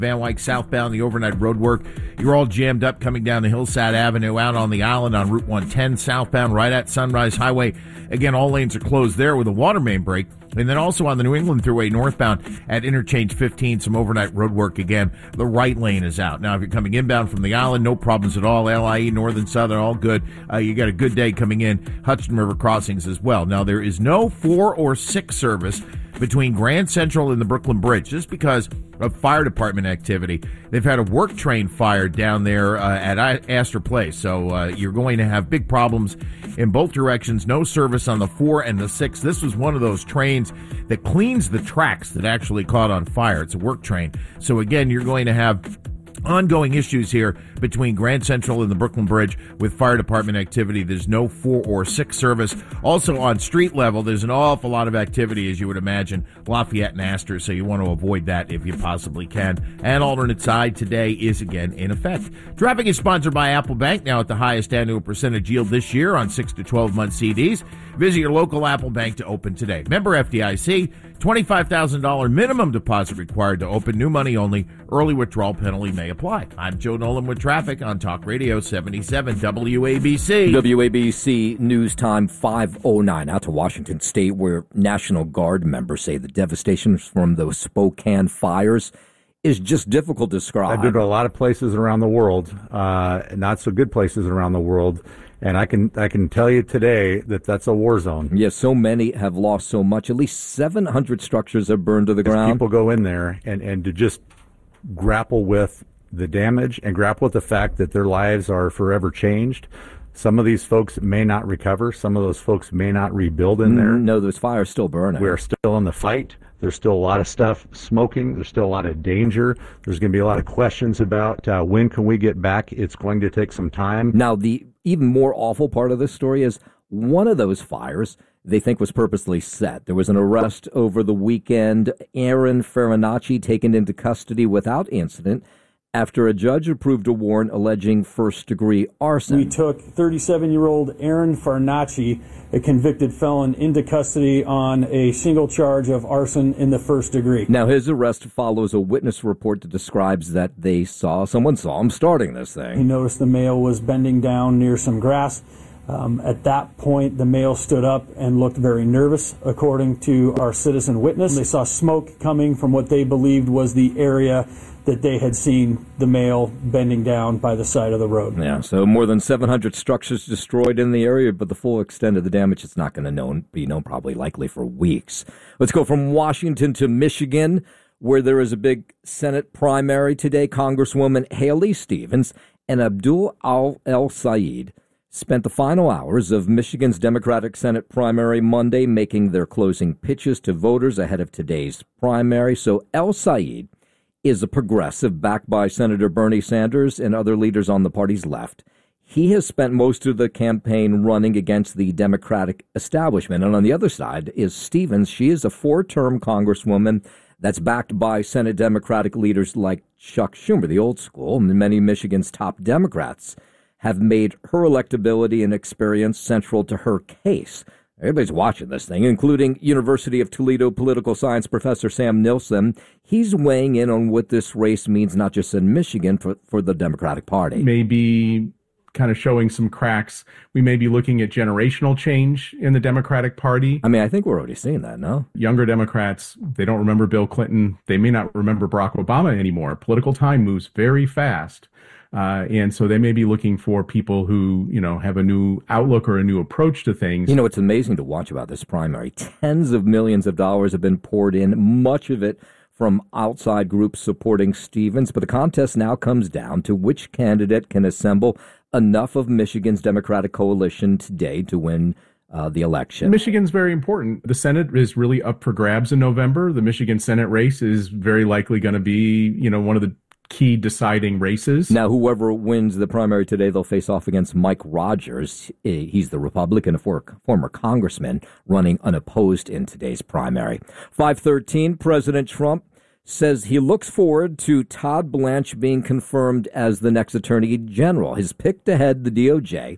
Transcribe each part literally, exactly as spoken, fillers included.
Van Wyck southbound, the overnight road work. You're all jammed up coming down the Hillside Avenue out on the island on Route one ten southbound right at Sunrise Highway. Again, all lanes are closed there with a water main break. And then also on the New England Thruway northbound at Interchange fifteen, some overnight road work again. The right lane is out. Now, if you're coming inbound from the island, no problems at all. L I E, Northern, Southern, all good. Uh, you got a good day coming in. Hudson River crossings as well. Now, there is no four or six service between Grand Central and the Brooklyn Bridge just because of fire department activity. They've had a work train fire down there uh, at Astor Place, so uh, you're going to have big problems in both directions. No service on the four and the six. This was one of those trains that cleans the tracks that actually caught on fire. It's a work train. So again, you're going to have ongoing issues here between Grand Central and the Brooklyn Bridge with fire department activity. There's no four or six service. Also on street level, there's an awful lot of activity, as you would imagine, Lafayette and Astor, so you want to avoid that if you possibly can. And alternate side today is again in effect. Traffic is sponsored by Apple Bank, now at the highest annual percentage yield this year on six to twelve month C Ds. Visit your local Apple Bank to open today. Member F D I C, twenty-five thousand dollars minimum deposit required to open. New money only. Early withdrawal penalty may apply. I'm Joe Nolan with traffic on Talk Radio seventy-seven W A B C. W A B C News Time five oh nine. Out to Washington State, where National Guard members say the devastation from those Spokane fires is just difficult to describe. I've been to a lot of places around the world, uh, not so good places around the world. And I can I can tell you today that that's a war zone. Yes, so many have lost so much. At least seven hundred structures have burned to the ground. People go in there and, and to just grapple with the damage and grapple with the fact that their lives are forever changed. Some of these folks may not recover. Some of those folks may not rebuild in there. No, those fires still burning. We're still in the fight. There's still a lot of stuff smoking. There's still a lot of danger. There's going to be a lot of questions about uh, when can we get back. It's going to take some time. Now, the even more awful part of this story is one of those fires they think was purposely set. There was an arrest over the weekend. Aaron Farinacci taken into custody without incident after a judge approved a warrant alleging first-degree arson. We took thirty-seven-year-old Aaron Farinacci, a convicted felon, into custody on a single charge of arson in the first degree. Now, his arrest follows a witness report that describes that they saw, someone saw him starting this thing. He noticed the male was bending down near some grass. Um, at that point, the male stood up and looked very nervous, according to our citizen witness. They saw smoke coming from what they believed was the area that they had seen the male bending down by the side of the road. Yeah, so more than seven hundred structures destroyed in the area, but the full extent of the damage is not going to known, be known probably likely for weeks. Let's go from Washington to Michigan, where there is a big Senate primary today. Congresswoman Haley Stevens and Abdul El-Sayed spent the final hours of Michigan's Democratic Senate primary Monday making their closing pitches to voters ahead of today's primary. So El-Sayed is a progressive backed by Senator Bernie Sanders and other leaders on the party's left. He has spent most of the campaign running against the Democratic establishment. And on the other side is Stevens. She is a four-term congresswoman that's backed by Senate Democratic leaders like Chuck Schumer, the old school, and many of Michigan's top Democrats have made her electability and experience central to her case. Everybody's watching this thing, including University of Toledo political science professor Sam Nilsen. He's weighing in on what this race means, not just in Michigan, for, for the Democratic Party. Maybe kind of showing some cracks. We may be looking at generational change in the Democratic Party. I mean, I think we're already seeing that, no? Younger Democrats, they don't remember Bill Clinton. They may not remember Barack Obama anymore. Political time moves very fast. Uh, and so they may be looking for people who, you know, have a new outlook or a new approach to things. You know, it's amazing to watch about this primary. Tens of millions of dollars have been poured in, much of it from outside groups supporting Stevens. But the contest now comes down to which candidate can assemble enough of Michigan's Democratic coalition today to win uh, the election. Michigan's very important. The Senate is really up for grabs in November. The Michigan Senate race is very likely going to be, you know, one of the key deciding races. Now, whoever wins the primary today, they'll face off against Mike Rogers. He's the Republican, a former congressman, running unopposed in today's primary. five thirteen, President Trump says he looks forward to Todd Blanche being confirmed as the next Attorney General. His pick to head the D O J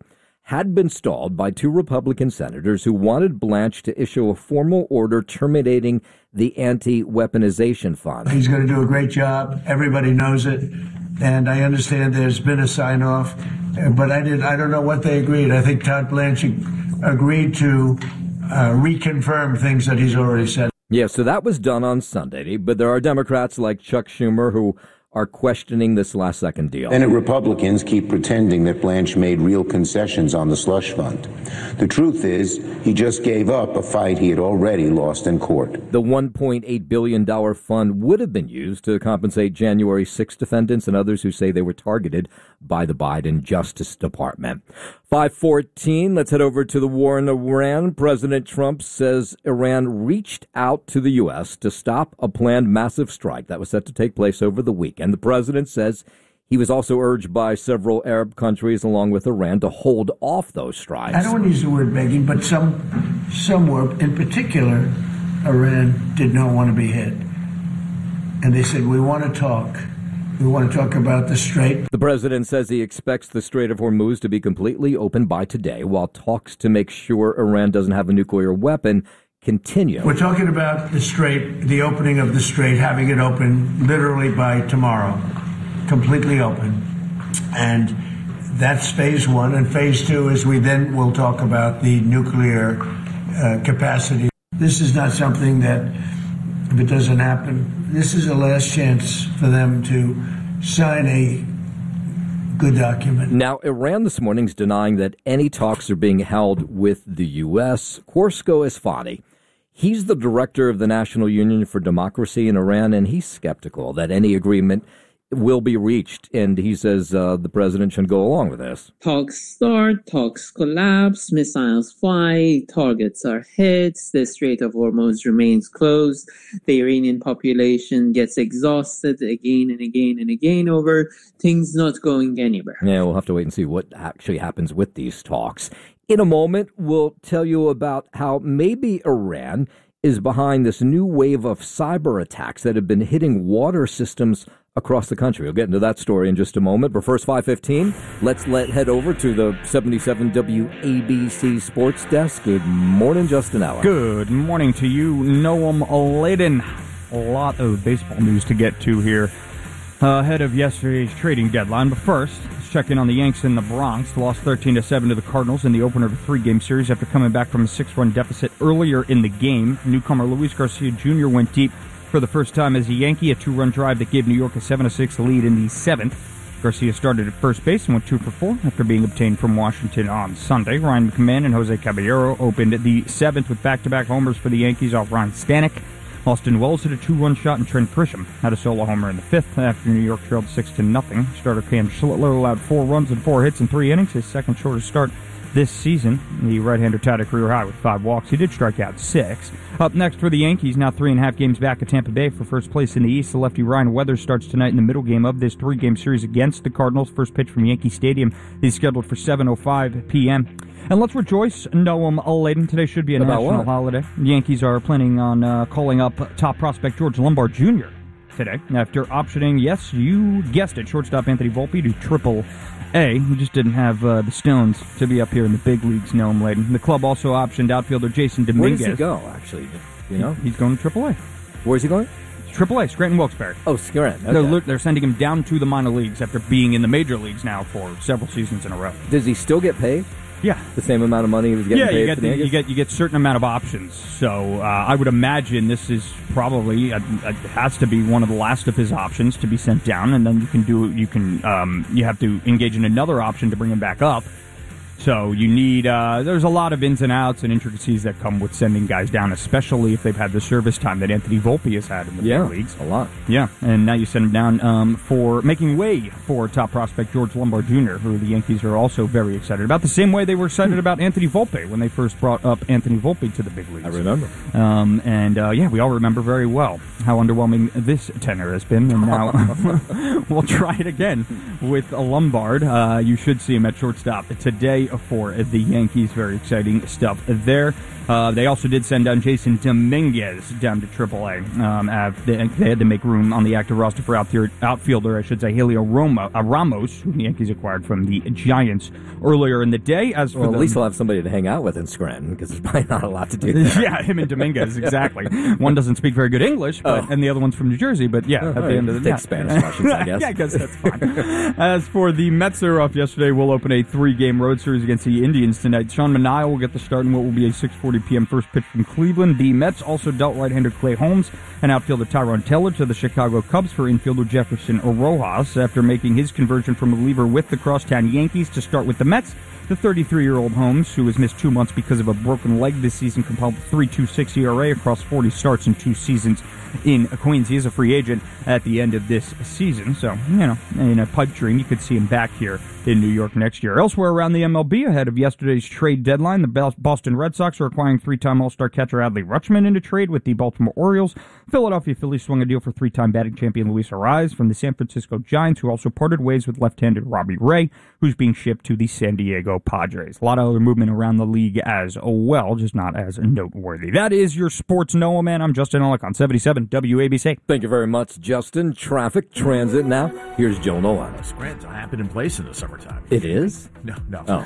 had been stalled by two Republican senators who wanted Blanche to issue a formal order terminating the anti-weaponization fund. He's going to do a great job. Everybody knows it. And I understand there's been a sign-off, but I did. I don't know what they agreed. I think Todd Blanche agreed to uh, reconfirm things that he's already said. Yeah, so that was done on Sunday, but there are Democrats like Chuck Schumer who are questioning this last-second deal. Senate Republicans keep pretending that Blanche made real concessions on the slush fund. The truth is, he just gave up a fight he had already lost in court. The one point eight billion dollars fund would have been used to compensate January sixth defendants and others who say they were targeted by the Biden Justice Department. five fourteen, let's head over to the war in Iran. President Trump says Iran reached out to the U S to stop a planned massive strike that was set to take place over the weekend. The president says he was also urged by several Arab countries, along with Iran, to hold off those strikes. I don't want to use the word begging, but some, some were. In particular, Iran did not want to be hit. And they said, we want to talk. We want to talk about the Strait. The president says he expects the Strait of Hormuz to be completely open by today, while talks to make sure Iran doesn't have a nuclear weapon continue. We're talking about the Strait, the opening of the Strait, having it open literally by tomorrow, completely open. And that's phase one. And phase two is we then will talk about the nuclear uh, capacity. This is not something that, if it doesn't happen, this is a last chance for them to sign a good document. Now, Iran this morning is denying that any talks are being held with the U S. Korsko Esfani, he's the director of the National Union for Democracy in Iran, and he's skeptical that any agreement will be reached. And he says uh, the president should go along with this. Talks start, talks collapse, missiles fly, targets are hit, the Strait of Hormuz remains closed, the Iranian population gets exhausted again and again and again over things not going anywhere. Yeah, we'll have to wait and see what actually happens with these talks. In a moment, we'll tell you about how maybe Iran is behind this new wave of cyber attacks that have been hitting water systems across the country. We'll get into that story in just a moment. But first, five fifteen, let's let head over to the seventy-seven W A B C Sports Desk. Good morning, Justin Allen. Good morning to you, Noam Laden. A lot of baseball news to get to here uh, ahead of yesterday's trading deadline. But first, let's check in on the Yanks in the Bronx. Lost thirteen to seven to the Cardinals in the opener of a three-game series after coming back from a six-run deficit earlier in the game. Newcomer Luis Garcia Junior went deep for the first time as a Yankee, a two-run drive that gave New York a seven to six lead in the seventh. Garcia started at first base and went two for four after being obtained from Washington on Sunday. Ryan McMahon and Jose Caballero opened the seventh with back-to-back homers for the Yankees off Ron Stanek. Austin Wells hit a two-run shot, and Trent Grisham had a solo homer in the fifth after New York trailed six to nothing. Starter Cam Schlittler allowed four runs and four hits in three innings, his second shortest start this season. The right-hander tied a career high with five walks. He did strike out six. Up next for the Yankees, now three and a half games back at Tampa Bay for first place in the East. The lefty Ryan Weathers starts tonight in the middle game of this three-game series against the Cardinals. First pitch from Yankee Stadium is scheduled for seven oh five p.m. And let's rejoice, Noam Laden. Today should be a About national what? holiday. The Yankees are planning on uh, calling up top prospect George Lombard Junior today after optioning, yes, you guessed it, shortstop Anthony Volpe to triple A. He just didn't have uh, the stones to be up here in the big leagues, Noam Laden. The club also optioned outfielder Jason Dominguez. Where does he go, actually? You know? He's going to triple A. Where's he going? triple A, Scranton Wilkes-Barre. Oh, Scranton. Okay. They're, they're sending him down to the minor leagues after being in the major leagues now for several seasons in a row. Does he still get paid? Yeah. The same amount of money he was getting yeah, paid you get for the, the you get you get certain amount of options. So uh, I would imagine this is probably uh, it has to be one of the last of his options to be sent down, and then you can do you can um, you have to engage in another option to bring him back up. So you need, uh, there's a lot of ins and outs and intricacies that come with sending guys down, especially if they've had the service time that Anthony Volpe has had in the yeah, big leagues. a lot. Yeah, and now you send him down um, for making way for top prospect George Lombard Junior, who the Yankees are also very excited about, the same way they were excited about Anthony Volpe when they first brought up Anthony Volpe to the big leagues. I remember. Um, and, uh, yeah, we all remember very well how underwhelming this tenor has been, and now we'll try it again with Lombard. Uh, you should see him at shortstop today for the Yankees. Very exciting stuff there. Uh, they also did send down Jason Dominguez down to triple A. Um, they, they had to make room on the active roster for outfielder, I should say, Helio Roma, uh, Ramos, who the Yankees acquired from the Giants earlier in the day. As for well, at the, least he'll have somebody to hang out with in Scranton, because there's probably not a lot to do there. Yeah, him and Dominguez, exactly. One doesn't speak very good English, but, oh. and the other one's from New Jersey, but yeah, oh, at the right. end of the day. Take Spanish lessons, I guess. Yeah, I guess that's fine. As for the Mets, they're off yesterday. We'll open a three-game road series against the Indians tonight. Sean Manaea will get the start in what will be a six forty p.m. first pitch from Cleveland. The Mets also dealt right-hander Clay Holmes and outfielder Tyrone Taylor to the Chicago Cubs for infielder Jefferson Rojas. After making his conversion from a reliever with the crosstown Yankees to start with the Mets, the thirty-three-year-old Holmes, who has missed two months because of a broken leg this season, compiled a three point two six E R A across forty starts in two seasons in Queens. He is a free agent at the end of this season, so, you know, in a pipe dream, you could see him back here in New York next year. Elsewhere around the M L B, ahead of yesterday's trade deadline, the Boston Red Sox are acquiring three-time All-Star catcher Adley Rutschman into trade with the Baltimore Orioles. Philadelphia Phillies swung a deal for three-time batting champion Luis Arraez from the San Francisco Giants, who also parted ways with left-handed Robbie Ray, who's being shipped to the San Diego Padres. A lot of other movement around the league as well, just not as noteworthy. That is your Sports Noah, man. I'm Justin Ellick on seventy-seven W A B C. Thank you very much, Justin. Traffic, transit now. Here's Joe Noah. Scranton's a happening place in the summertime. It is? No, no. Oh.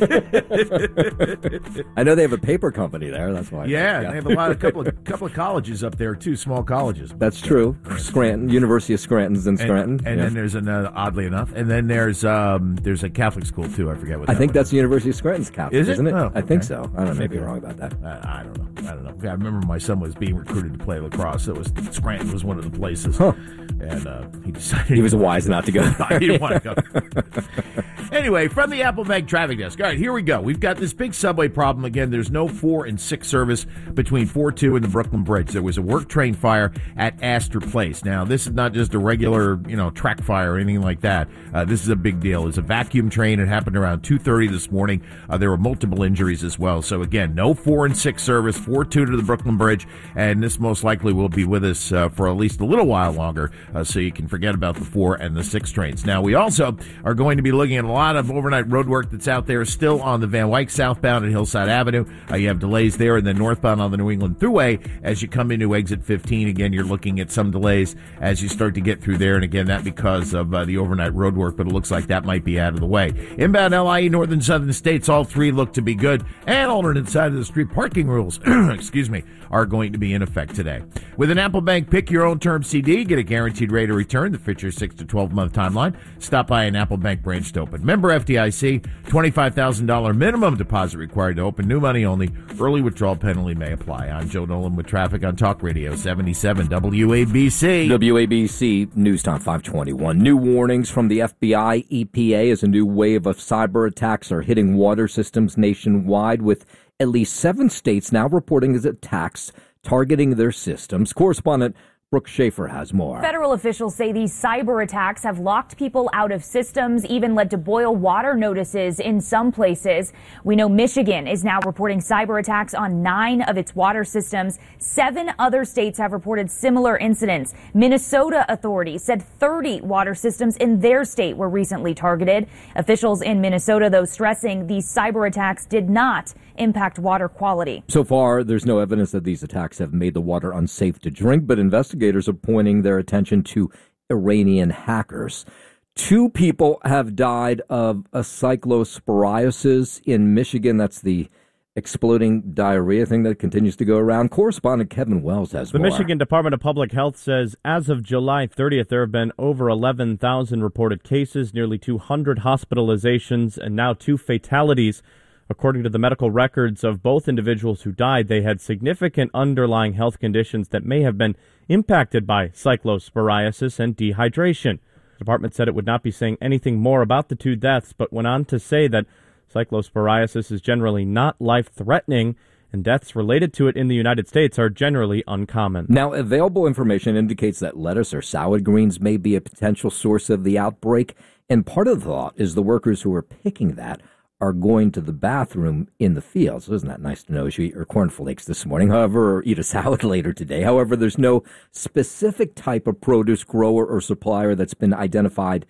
I know they have a paper company there. That's why. Yeah, yeah. They have a lot, a couple of couple of colleges up there too, small colleges. That's true. Scranton, University of Scranton's in Scranton. And, and yeah. then there's another, oddly enough, and then there's um, there's a Catholic school too. I forget what. That I think was. that's the University of Scranton's Catholic, is it? isn't it? Oh, I think okay. so. I don't know. Maybe wrong about that. I, I don't know. I don't know. I remember my son was being recruited to play lacrosse. It was Scranton was one of the places, huh. and uh, he decided he was wise not to go. He didn't want to go. Anyway, from the Apple Bank traffic desk. All right, here we go. We've got this big subway problem again. There's no four and six service between four two and the Brooklyn Bridge. There was a work train fire at Astor Place. Now, this is not just a regular, you know, track fire or anything like that. Uh, this is a big deal. It's a vacuum train. It happened around two thirty this morning. Uh, there were multiple injuries as well. So again, no four and six service, four two to the Brooklyn Bridge, and this most likely will be with us uh, for at least a little while longer. Uh, so you can forget about the four and the six trains. Now, we also are going to be looking at a lot of overnight road work that's out there still on the Van Wyck southbound at Hillside Avenue. Uh, you have delays there, and then northbound on the New England Thruway as you come into exit fifteen. Again, you're looking at some delays as you start to get through there, and again, that because of uh, the overnight road work, but it looks like that might be out of the way. Inbound L I E, northern southern states, all three look to be good, and alternate side of the street parking rules, excuse me, are going to be in effect today. With an Apple Bank Pick Your Own Term C D, get a guaranteed rate of return that fits your six to twelve month timeline. Stop by an Apple Bank branch to open. Member F D I C, twenty-five thousand dollars minimum deposit required to open. New money only. Early withdrawal penalty may apply. I'm Joe Nolan with traffic on Talk Radio seventy-seven W A B C. W A B C News Time five twenty-one. New warnings from the F B I, E P A as a new wave of cyber attacks are hitting water systems nationwide, with at least seven states now reporting as attacks targeting their systems. Correspondent Brooke Schaefer has more. Federal officials say these cyber attacks have locked people out of systems, even led to boil water notices in some places. We know Michigan is now reporting cyber attacks on nine of its water systems. Seven other states have reported similar incidents. Minnesota authorities said thirty water systems in their state were recently targeted. Officials in Minnesota, though, stressing these cyber attacks did not impact water quality. So far, there's no evidence that these attacks have made the water unsafe to drink, but investigators are pointing their attention to Iranian hackers. Two people have died of a cyclosporiasis in Michigan. That's the exploding diarrhea thing that continues to go around. Correspondent Kevin Wells has the more. The Michigan Department of Public Health says as of July thirtieth, there have been over eleven thousand reported cases, nearly two hundred hospitalizations, and now two fatalities. According to the medical records of both individuals who died, they had significant underlying health conditions that may have been impacted by cyclosporiasis and dehydration. The department said it would not be saying anything more about the two deaths, but went on to say that cyclosporiasis is generally not life-threatening, and deaths related to it in the United States are generally uncommon. Now, available information indicates that lettuce or salad greens may be a potential source of the outbreak, and part of the thought is the workers who are picking that are going to the bathroom in the field. So isn't that nice to know as you eat your cornflakes this morning, however, or eat a salad later today. However, there's no specific type of produce grower or supplier that's been identified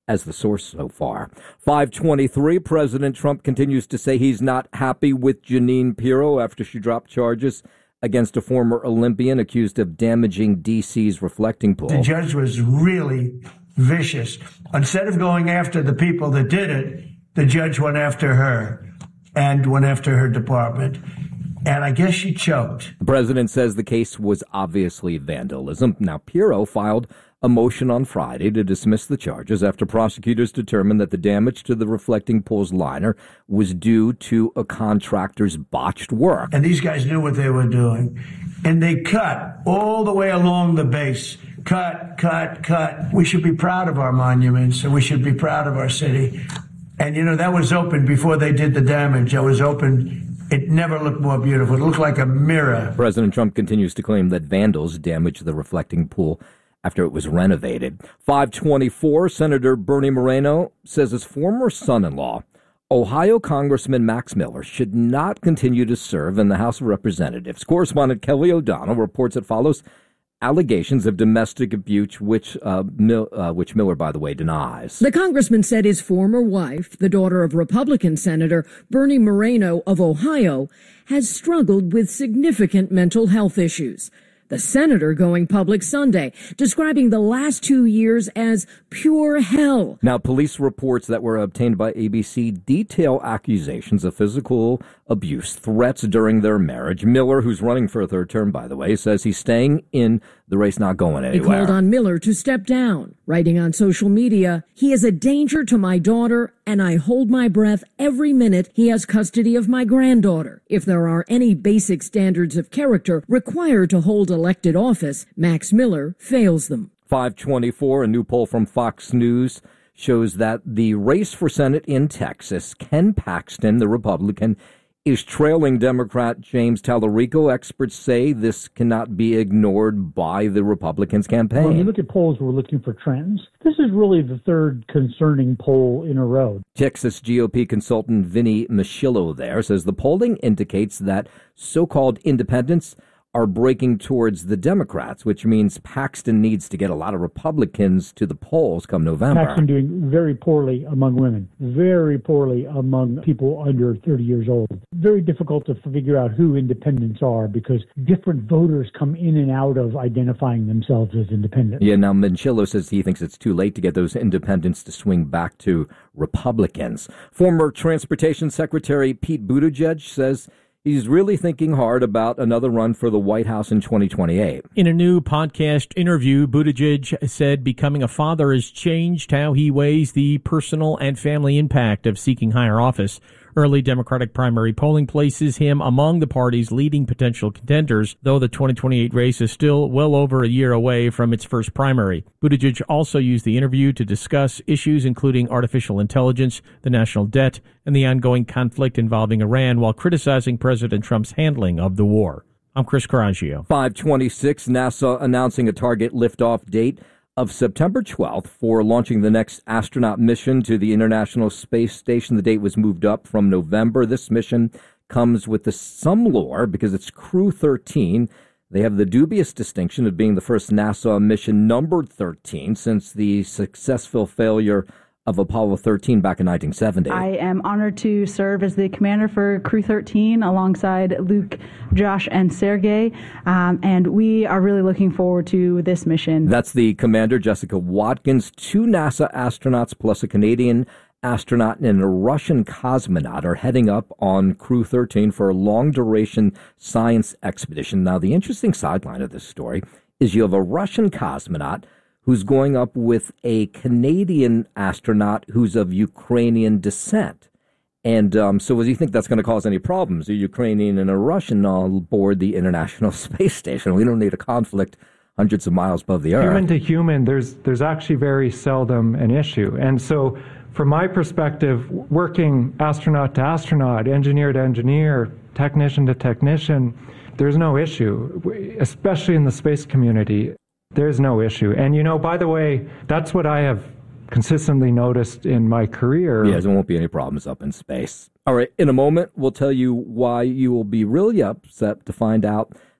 as the source so far. five twenty-three, President Trump continues to say he's not happy with Jeanine Pirro after she dropped charges against a former Olympian accused of damaging D C's reflecting pool. The judge was really vicious. Instead of going after the people that did it, the judge went after her and went after her department. And I guess she choked. The president says the case was obviously vandalism. Now, Pirro filed a motion on Friday to dismiss the charges after prosecutors determined that the damage to the reflecting pool's liner was due to a contractor's botched work. And these guys knew what they were doing. And they cut all the way along the base. Cut, cut, cut. We should be proud of our monuments, and we should be proud of our city. And, you know, that was open before they did the damage. That was open. It never looked more beautiful. It looked like a mirror. President Trump continues to claim that vandals damaged the reflecting pool after it was renovated. five twenty-four, Senator Bernie Moreno says his former son-in-law, Ohio Congressman Max Miller, should not continue to serve in the House of Representatives. Correspondent Kelly O'Donnell reports it follows allegations of domestic abuse, which uh, Mil- uh, which Miller, by the way, denies. The congressman said his former wife, the daughter of Republican Senator Bernie Moreno of Ohio, has struggled with significant mental health issues. The senator going public Sunday, describing the last two years as pure hell. Now, police reports that were obtained by A B C detail accusations of physical abuse, threats during their marriage. Miller, who's running for a third term, by the way, says he's staying in the race, not going anywhere. He called on Miller to step down, writing on social media, "He is a danger to my daughter, and I hold my breath every minute he has custody of my granddaughter. If there are any basic standards of character required to hold elected office, Max Miller fails them." five twenty-four, a new poll from Fox News shows that the race for Senate in Texas, Ken Paxton, the Republican, is trailing Democrat James Tallarico. Experts say this cannot be ignored by the Republicans' campaign. When you look at polls, we're looking for trends. This is really the third concerning poll in a row. Texas G O P consultant Vinny Michillo there says the polling indicates that so-called independents are breaking towards the Democrats, which means Paxton needs to get a lot of Republicans to the polls come November. Paxton doing very poorly among women, very poorly among people under thirty years old. Very difficult to figure out who independents are because different voters come in and out of identifying themselves as independents. Yeah, now Michillo says he thinks it's too late to get those independents to swing back to Republicans. Former Transportation Secretary Pete Buttigieg says he's really thinking hard about another run for the White House in twenty twenty-eight. In a new podcast interview, Buttigieg said becoming a father has changed how he weighs the personal and family impact of seeking higher office. Early Democratic primary polling places him among the party's leading potential contenders, though the twenty twenty-eight race is still well over a year away from its first primary. Buttigieg also used the interview to discuss issues including artificial intelligence, the national debt, and the ongoing conflict involving Iran, while criticizing President Trump's handling of the war. I'm Chris Coraggio. five twenty-six, NASA announcing a target liftoff date of September twelfth for launching the next astronaut mission to the International Space Station. The date was moved up from November. This mission comes with the, some lore because it's Crew thirteen. They have the dubious distinction of being the first NASA mission numbered thirteen since the successful failure of Apollo thirteen back in nineteen seventy. I am honored to serve as the commander for Crew thirteen alongside Luke, Josh, and Sergey, um, and we are really looking forward to this mission. That's the commander, Jessica Watkins. Two NASA astronauts plus a Canadian astronaut and a Russian cosmonaut are heading up on Crew thirteen for a long-duration science expedition. Now, the interesting sideline of this story is you have a Russian cosmonaut who's going up with a Canadian astronaut who's of Ukrainian descent. And um, so do you think that's going to cause any problems? A Ukrainian and a Russian on board the International Space Station. We don't need a conflict hundreds of miles above the Earth. Human to human, there's there's actually very seldom an issue. And so from my perspective, working astronaut to astronaut, engineer to engineer, technician to technician, there's no issue, especially in the space community. There's no issue. And, you know, by the way, that's what I have consistently noticed in my career. Yes, there won't be any problems up in space. All right, in a moment, we'll tell you why you will be really upset to find out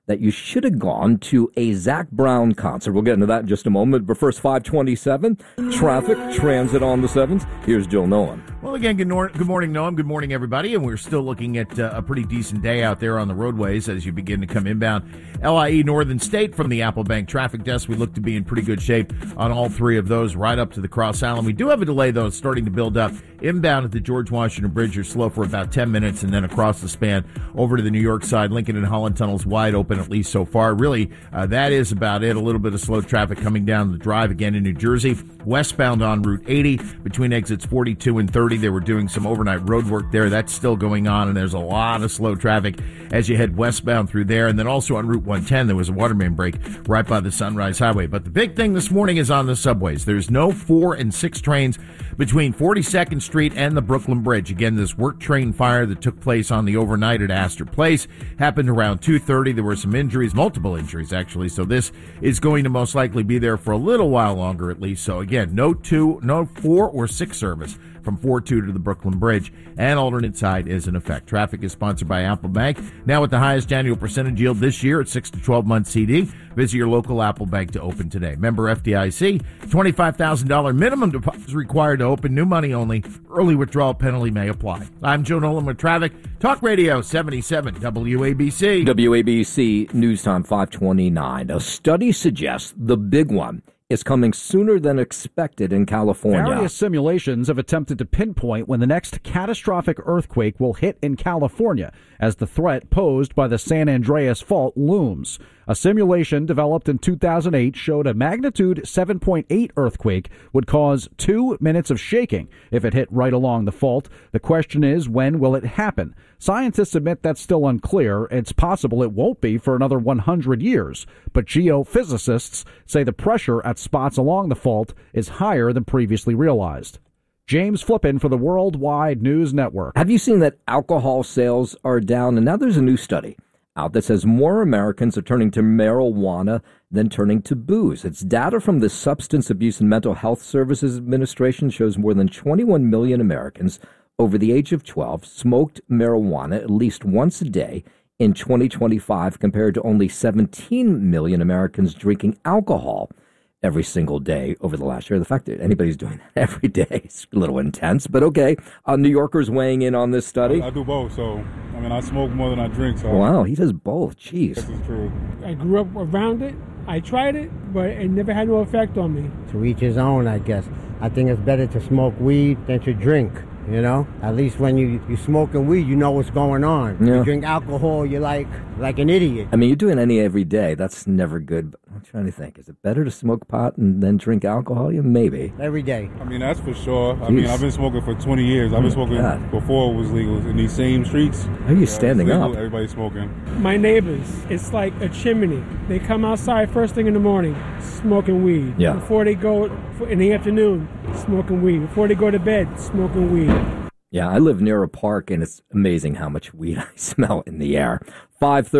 that you should have gone to a Zach Brown concert. We'll get into that in just a moment. But first, five twenty-seven, traffic, transit on the sevens. Here's Joe Nolan. Well, again, good, nor- good morning, Noam. Good morning, everybody. And we're still looking at uh, a pretty decent day out there on the roadways as you begin to come inbound. L I E Northern State from the Apple Bank traffic desk. We look to be in pretty good shape on all three of those right up to the Cross Island. We do have a delay, though, starting to build up. Inbound at the George Washington Bridge, you're slow for about ten minutes, and then across the span over to the New York side. Lincoln and Holland tunnels wide open, at least so far. Really, uh, that is about it. A little bit of slow traffic coming down the drive again in New Jersey. Westbound on Route eighty between exits forty-two and thirty. They were doing some overnight road work there. That's still going on, and there's a lot of slow traffic as you head westbound through there. And then also on Route one ten, there was a water main break right by the Sunrise Highway. But the big thing this morning is on the subways. There's no four and six trains between forty-second Street and the Brooklyn Bridge. Again, this work train fire that took place on the overnight at Astor Place happened around two thirty. There were some injuries, multiple injuries actually. So this is going to most likely be there for a little while longer at least. So again, no two, no four or six service from four two to the Brooklyn Bridge, and alternate side is in effect. Traffic is sponsored by Apple Bank. Now with the highest annual percentage yield this year at six to twelve month C D. Visit your local Apple Bank to open today. Member F D I C, twenty-five thousand dollars minimum deposit is required to open. New money only. Early withdrawal penalty may apply. I'm Joe Nolan with traffic. Talk Radio seventy-seven W A B C. W A B C News Time five twenty-nine. A study suggests the big one is coming sooner than expected in California. Various simulations have attempted to pinpoint when the next catastrophic earthquake will hit in California as the threat posed by the San Andreas Fault looms. A simulation developed in two thousand eight showed a magnitude seven point eight earthquake would cause two minutes of shaking if it hit right along the fault. The question is, when will it happen? Scientists admit that's still unclear. It's possible it won't be for another one hundred years. But geophysicists say the pressure at spots along the fault is higher than previously realized. James Flippin for the Worldwide News Network. Have you seen that alcohol sales are down? And now there's a new study out that says more Americans are turning to marijuana than turning to booze. It's data from the Substance Abuse and Mental Health Services Administration shows more than twenty-one million Americans over the age of twelve smoked marijuana at least once a day in twenty twenty-five, compared to only seventeen million Americans drinking alcohol every single day over the last year. The fact that anybody's doing that every day is a little intense, but okay. Uh, New Yorkers weighing in on this study. I, I do both, so I mean, I smoke more than I drink. So wow, he does both. Jeez. This is true. I grew up around it. I tried it, but it never had no effect on me. To each his own, I guess. I think it's better to smoke weed than to drink. You know, at least when you you smoking weed, you know what's going on. Yeah. You drink alcohol, you're like like an idiot. I mean, you're doing any every day. That's never good. But I'm trying to think. Is it better to smoke pot and then drink alcohol? Yeah, maybe. Every day. I mean, that's for sure. Jeez. I mean, I've been smoking for twenty years. I've been Oh, smoking God. before it was legal in these same streets. How are you Yeah, standing it's legal, up? Everybody's smoking. My neighbors, it's like a chimney. They come outside first thing in the morning, smoking weed. Yeah. Before they go in the afternoon, smoking weed. Before they go to bed, smoking weed. Yeah, I live near a park, and it's amazing how much weed I smell in the air. five thirty